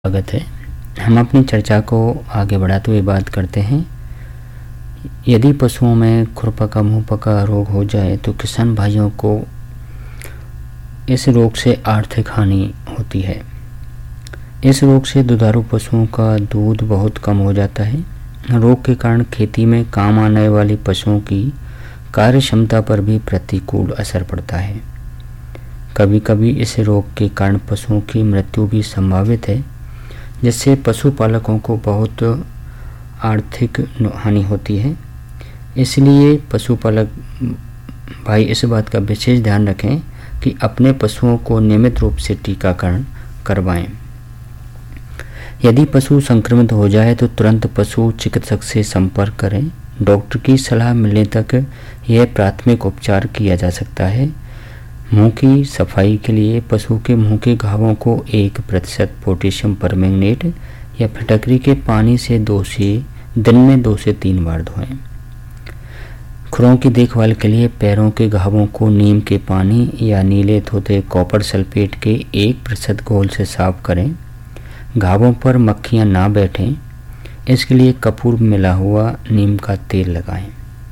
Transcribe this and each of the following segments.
स्वागत है। हम अपनी चर्चा को आगे बढ़ाते हुए बात करते हैं, यदि पशुओं में खुरपका मुंहपका रोग हो जाए तो किसान भाइयों को इस रोग से आर्थिक हानि होती है। इस रोग से दुधारू पशुओं का दूध बहुत कम हो जाता है। रोग के कारण खेती में काम आने वाली पशुओं की कार्य क्षमता पर भी प्रतिकूल असर पड़ता है। कभी कभी इस रोग के कारण पशुओं की मृत्यु भी संभावित है, जिससे पशुपालकों को बहुत आर्थिक हानि होती है। इसलिए पशुपालक भाई इस बात का विशेष ध्यान रखें कि अपने पशुओं को नियमित रूप से टीकाकरण करवाएं। यदि पशु संक्रमित हो जाए तो तुरंत पशु चिकित्सक से संपर्क करें। डॉक्टर की सलाह मिलने तक यह प्राथमिक उपचार किया जा सकता है। मुंह की सफाई के लिए पशु के मुंह के घावों को 1% पोटेशियम परमैंगनेट या फिटकरी के पानी से दिन में 2 से 3 बार धोएं। खुरों की देखभाल के लिए पैरों के घावों को नीम के पानी या नीले धोते कॉपर सल्फेट के 1% घोल से साफ करें। घावों पर मक्खियां ना बैठें, इसके लिए कपूर मिला हुआ नीम का तेल लगाएं।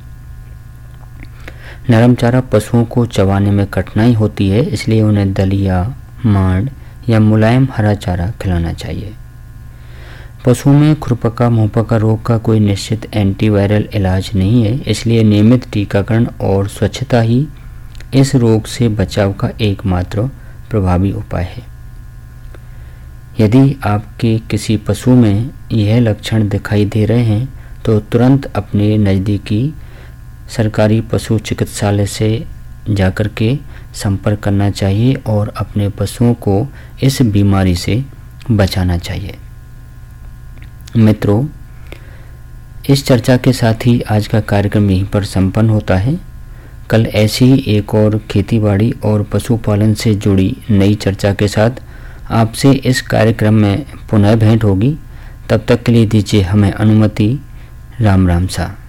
नरम चारा पशुओं को चबाने में कठिनाई होती है, इसलिए उन्हें दलिया, मांड या मुलायम हरा चारा खिलाना चाहिए। पशुओं में खुरपका मुंहपका रोग का कोई निश्चित एंटीवायरल इलाज नहीं है, इसलिए नियमित टीकाकरण और स्वच्छता ही इस रोग से बचाव का एकमात्र प्रभावी उपाय है। यदि आपके किसी पशु में यह लक्षण दिखाई दे रहे हैं तो तुरंत अपने नज़दीकी सरकारी पशु चिकित्सालय से जाकर के संपर्क करना चाहिए और अपने पशुओं को इस बीमारी से बचाना चाहिए। मित्रों, इस चर्चा के साथ ही आज का कार्यक्रम यहीं पर संपन्न होता है। कल ऐसी ही एक और खेतीबाड़ी और पशुपालन से जुड़ी नई चर्चा के साथ आपसे इस कार्यक्रम में पुनः भेंट होगी। तब तक के लिए दीजिए हमें अनुमति। राम राम सा।